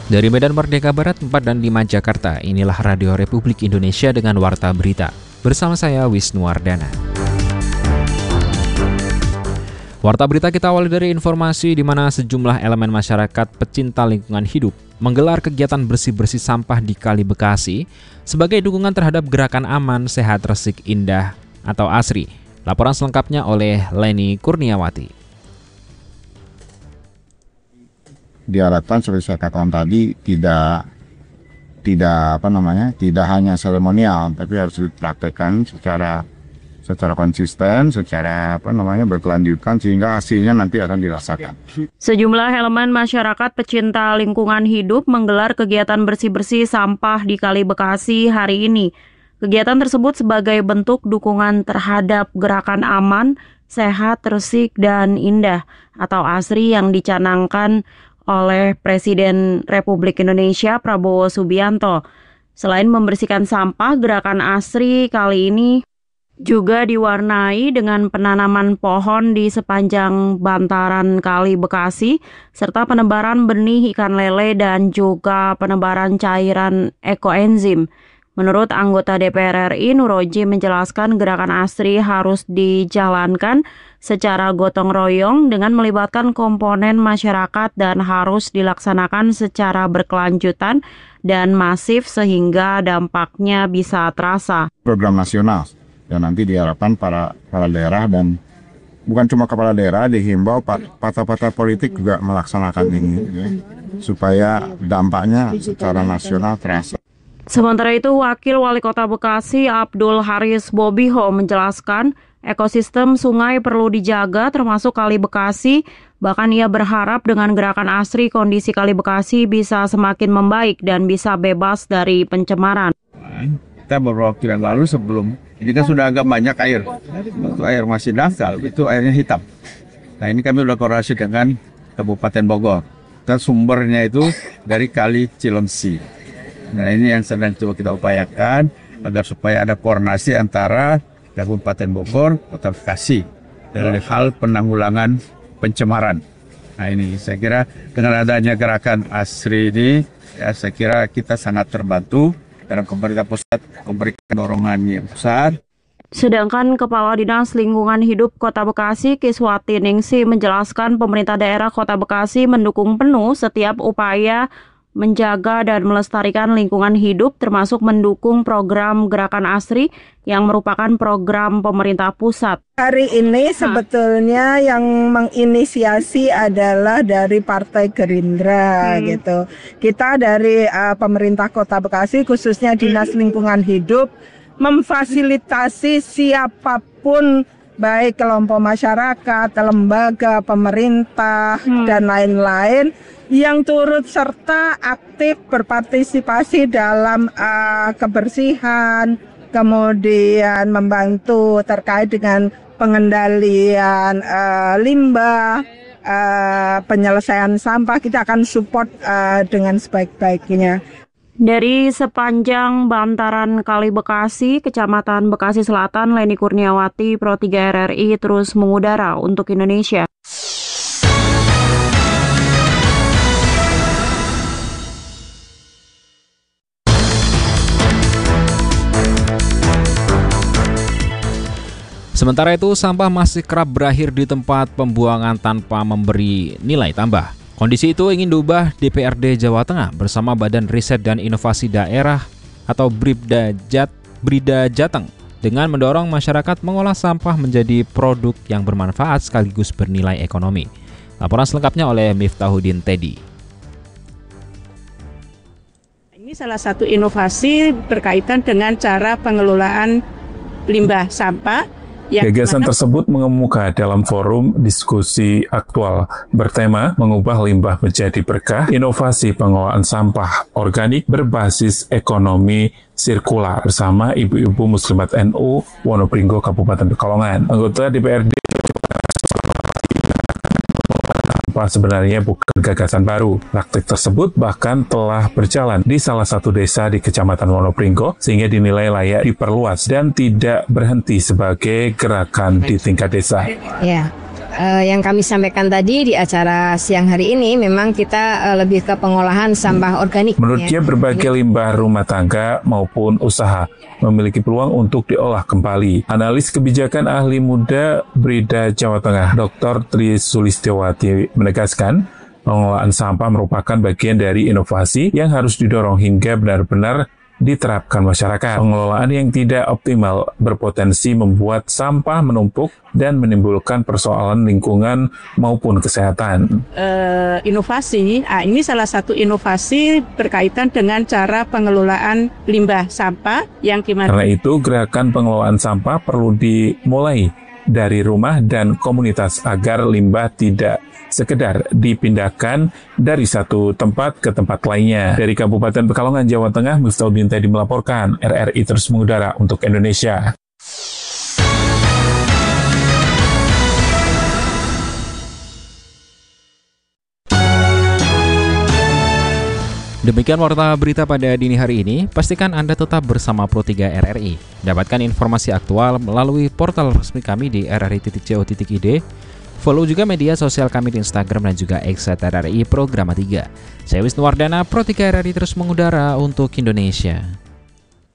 Dari Medan Merdeka Barat 4 dan 5 Jakarta, inilah Radio Republik Indonesia dengan Warta Berita. Bersama saya Wisnu Wardana. Warta Berita kita awali dari informasi di mana sejumlah elemen masyarakat pecinta lingkungan hidup menggelar kegiatan bersih-bersih sampah di Kali Bekasi sebagai dukungan terhadap gerakan aman, sehat, resik, indah atau ASRI. Laporan selengkapnya oleh Leni Kurniawati. Diharapkan seperti saya katakan tadi tidak hanya seremonial, tapi harus dipraktekkan secara konsisten, secara berkelanjutan sehingga hasilnya nanti akan dirasakan. Sejumlah elemen masyarakat pecinta lingkungan hidup menggelar kegiatan bersih-bersih sampah di Kali Bekasi hari ini. Kegiatan tersebut sebagai bentuk dukungan terhadap gerakan aman, sehat, resik, dan indah atau ASRI yang dicanangkan oleh Presiden Republik Indonesia Prabowo Subianto. Selain membersihkan sampah, gerakan ASRI kali ini juga diwarnai dengan penanaman pohon di sepanjang bantaran Kali Bekasi, serta penebaran benih ikan lele dan juga penebaran cairan ekoenzim. Menurut anggota DPR RI, Nuroji menjelaskan gerakan ASRI harus dijalankan secara gotong royong dengan melibatkan komponen masyarakat dan harus dilaksanakan secara berkelanjutan dan masif sehingga dampaknya bisa terasa. Program nasional yang nanti diharapkan para daerah dan bukan cuma kepala daerah, dihimbau partai-partai politik juga melaksanakan ini supaya dampaknya secara nasional terasa. Sementara itu, Wakil Wali Kota Bekasi Abdul Haris Bobiho menjelaskan ekosistem sungai perlu dijaga termasuk Kali Bekasi. Bahkan ia berharap dengan gerakan ASRI kondisi Kali Bekasi bisa semakin membaik dan bisa bebas dari pencemaran. Kita beberapa waktu yang lalu sebelum ini kan sudah agak banyak air. Waktu air masih dangkal, itu airnya hitam. Nah ini kami sudah koordinasi dengan Kabupaten Bogor. Dan sumbernya itu dari Kali Cilengsi. Nah ini yang sedang coba kita upayakan agar supaya ada koordinasi antara Kabupaten Bogor, Kota Bekasi dari hal penanggulangan pencemaran. Nah ini saya kira dengan adanya gerakan ASRI ini, ya saya kira kita sangat terbantu dalam pemerintah pusat memberikan dorongan yang besar. Sedangkan Kepala Dinas Lingkungan Hidup Kota Bekasi Kiswati Ningsi menjelaskan pemerintah daerah Kota Bekasi mendukung penuh setiap upaya menjaga dan melestarikan lingkungan hidup termasuk mendukung program Gerakan ASRI yang merupakan program pemerintah pusat. Hari ini sebetulnya yang menginisiasi adalah dari Partai Gerindra gitu. Kita dari pemerintah Kota Bekasi khususnya Dinas Lingkungan Hidup memfasilitasi siapapun baik kelompok masyarakat, lembaga, pemerintah dan lain-lain yang turut serta aktif berpartisipasi dalam kebersihan, kemudian membantu terkait dengan pengendalian limbah, penyelesaian sampah. Kita akan support dengan sebaik-baiknya. Dari sepanjang bantaran Kali Bekasi, Kecamatan Bekasi Selatan, Leni Kurniawati, Pro 3 RRI terus mengudara untuk Indonesia. Sementara itu, sampah masih kerap berakhir di tempat pembuangan tanpa memberi nilai tambah. Kondisi itu ingin diubah DPRD Jawa Tengah bersama Badan Riset dan Inovasi Daerah atau Bribda Jateng dengan mendorong masyarakat mengolah sampah menjadi produk yang bermanfaat sekaligus bernilai ekonomi. Laporan selengkapnya oleh Miftahudin Teddy. Ini salah satu inovasi berkaitan dengan cara pengelolaan limbah sampah. Gagasan tersebut mengemuka dalam forum diskusi aktual bertema mengubah limbah menjadi berkah, inovasi pengelolaan sampah organik berbasis ekonomi sirkular bersama ibu-ibu muslimat NU Wonopringgo Kabupaten Pekalongan. Anggota DPRD sebenarnya bukan gagasan baru. Praktik tersebut bahkan telah berjalan di salah satu desa di Kecamatan Wonopringgo sehingga dinilai layak diperluas dan tidak berhenti sebagai gerakan di tingkat desa. Ya, yang kami sampaikan tadi di acara siang hari ini memang kita lebih ke pengolahan sampah organik. Menurutnya berbagai limbah rumah tangga maupun usaha memiliki peluang untuk diolah kembali. Analis kebijakan ahli muda Brida Jawa Tengah, Dr. Tri Sulistiawati menegaskan, pengelolaan sampah merupakan bagian dari inovasi yang harus didorong hingga benar-benar diterapkan masyarakat. Pengelolaan yang tidak optimal berpotensi membuat sampah menumpuk dan menimbulkan persoalan lingkungan maupun kesehatan. Inovasi, ini salah satu inovasi berkaitan dengan cara pengelolaan limbah sampah yang Karena itu, gerakan pengelolaan sampah perlu dimulai dari rumah dan komunitas agar limbah tidak sekedar dipindahkan dari satu tempat ke tempat lainnya. Dari Kabupaten Pekalongan, Jawa Tengah, Miftahudin Tedi melaporkan, RRI terus mengudara untuk Indonesia. Demikian warta berita pada dini hari ini. Pastikan Anda tetap bersama Pro3 RRI. Dapatkan informasi aktual melalui portal resmi kami di rri.co.id. Follow juga media sosial kami di Instagram dan juga X @RRI Programa 3. Saya Wisnu Wardana, Pro3 RRI terus mengudara untuk Indonesia.